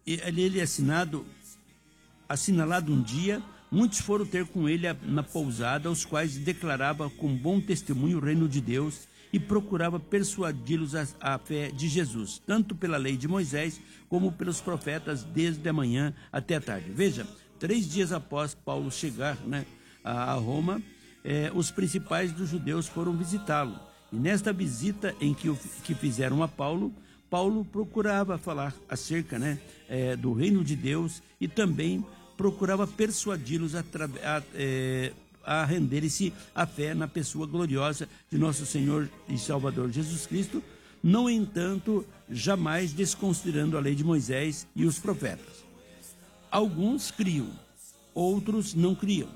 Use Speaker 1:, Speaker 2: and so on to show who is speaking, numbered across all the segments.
Speaker 1: ele assinalado um dia, muitos foram ter com ele na pousada, aos quais declarava com bom testemunho o reino de Deus e procurava persuadi-los à fé de Jesus, tanto pela lei de Moisés como pelos profetas, desde a manhã até a tarde. Veja, 3 dias após Paulo chegar, a Roma, os principais dos judeus foram visitá-lo. E nesta visita que fizeram a Paulo procurava falar acerca do reino de Deus e também procurava persuadi-los a renderem-se à fé na pessoa gloriosa de nosso Senhor e Salvador Jesus Cristo, no entanto, jamais desconsiderando a lei de Moisés e os profetas. Alguns criam, outros não criam.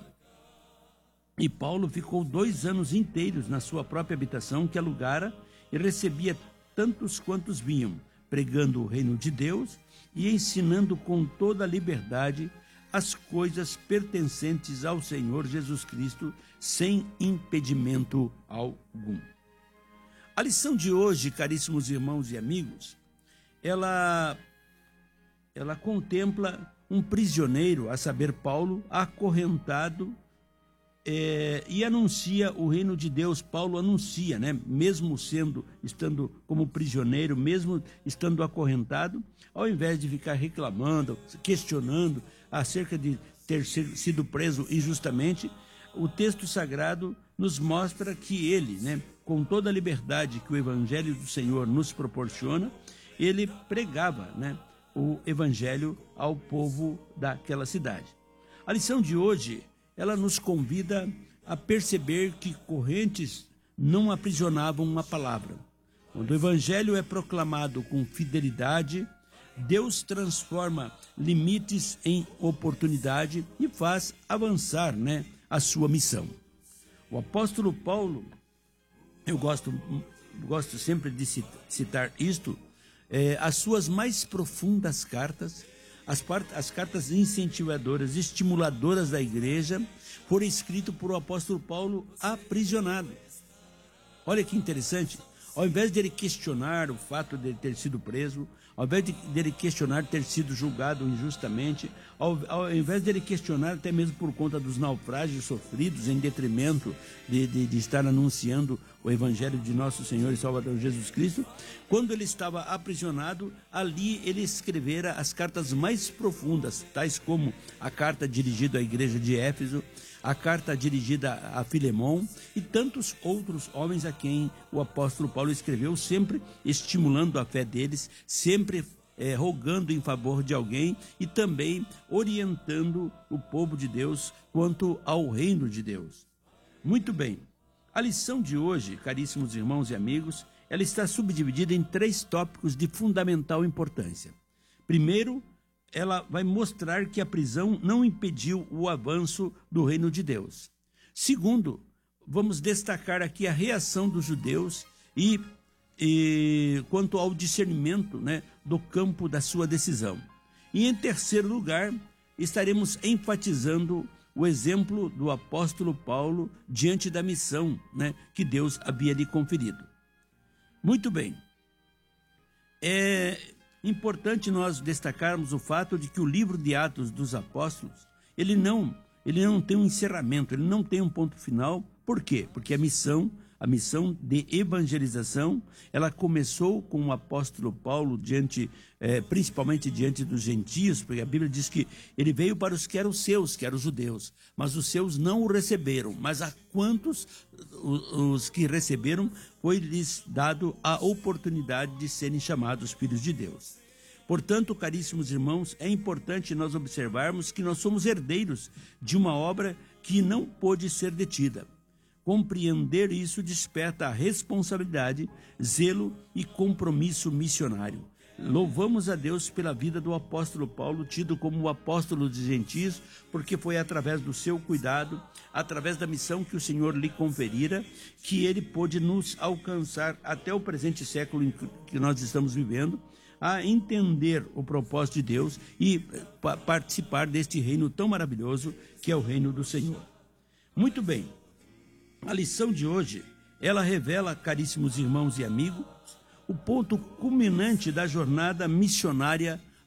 Speaker 1: E Paulo ficou 2 anos inteiros na sua própria habitação que alugara e recebia tantos quantos vinham, pregando o reino de Deus e ensinando com toda a liberdade as coisas pertencentes ao Senhor Jesus Cristo, sem impedimento algum. A lição de hoje, caríssimos irmãos e amigos, ela contempla um prisioneiro, a saber, Paulo, acorrentado, e anuncia o reino de Deus. Paulo anuncia, mesmo estando como prisioneiro, mesmo estando acorrentado, ao invés de ficar reclamando, questionando acerca de ter sido preso injustamente, o texto sagrado nos mostra que ele, com toda a liberdade que o evangelho do Senhor nos proporciona, ele pregava, o evangelho ao povo daquela cidade. A lição de hoje, ela nos convida a perceber que correntes não aprisionavam uma palavra. Quando o evangelho é proclamado com fidelidade, Deus transforma limites em oportunidade e faz avançar, a sua missão. O apóstolo Paulo, eu gosto sempre de citar isto, as suas mais profundas cartas, as cartas incentivadoras, estimuladoras da igreja, foram escritas por o apóstolo Paulo aprisionado. Olha que interessante. Ao invés de ele questionar o fato de ele ter sido preso, ao invés de ele questionar ter sido julgado injustamente, ao invés de ele questionar até mesmo por conta dos naufrágios sofridos em detrimento de estar anunciando o evangelho de nosso Senhor e Salvador Jesus Cristo, quando ele estava aprisionado, ali ele escrevera as cartas mais profundas, tais como a carta dirigida à igreja de Éfeso, a carta dirigida a Filemon e tantos outros homens a quem o apóstolo Paulo escreveu, sempre estimulando a fé deles, sempre rogando em favor de alguém e também orientando o povo de Deus quanto ao reino de Deus. Muito bem, a lição de hoje, caríssimos irmãos e amigos, ela está subdividida em 3 tópicos de fundamental importância. Primeiro, ela vai mostrar que a prisão não impediu o avanço do reino de Deus. Segundo, vamos destacar aqui a reação dos judeus e quanto ao discernimento, do campo da sua decisão. E em terceiro lugar, estaremos enfatizando o exemplo do apóstolo Paulo diante da missão, que Deus havia lhe conferido. Muito bem. É importante nós destacarmos o fato de que o livro de Atos dos Apóstolos, ele não tem um encerramento, ele não tem um ponto final. Por quê? Porque a missão de evangelização, ela começou com o apóstolo Paulo principalmente diante dos gentios, porque a Bíblia diz que ele veio para os que eram seus, que eram os judeus, mas os seus não o receberam. Mas a quantos os que receberam foi-lhes dado a oportunidade de serem chamados filhos de Deus. Portanto, caríssimos irmãos, é importante nós observarmos que nós somos herdeiros de uma obra que não pôde ser detida. Compreender isso desperta a responsabilidade, zelo e compromisso missionário. Louvamos a Deus pela vida do apóstolo Paulo, tido como o apóstolo dos gentios, porque foi através do seu cuidado, através da missão que o Senhor lhe conferira, que ele pôde nos alcançar até o presente século em que nós estamos vivendo, a entender o propósito de Deus e participar deste reino tão maravilhoso que é o reino do Senhor. Muito bem, a lição de hoje, ela revela, caríssimos irmãos e amigos, o ponto culminante da jornada missionária